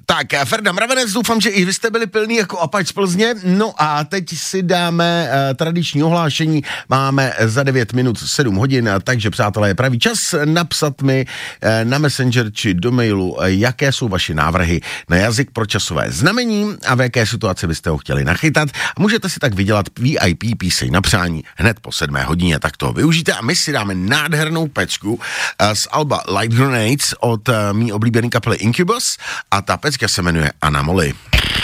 Tak, Ferda Mravenec, doufám, že i vy jste byli pilný jako Apač z Plzně. No a teď si dáme tradiční ohlášení. Máme za 9 minut 7 hodin, takže přátelé, je pravý čas napsat mi na Messenger či do mailu, jaké jsou vaše návrhy na jazyk pro časové znamení a v jaké situaci byste ho chtěli nachytat. A můžete si tak vydělat VIP píseň na přání hned po 7 hodině, tak toho využijte a my si dáme nádhernou pecku z alba Light Grenades od mý oblíbené kapely Incubus a ta pecka se jmenuje Anomaly.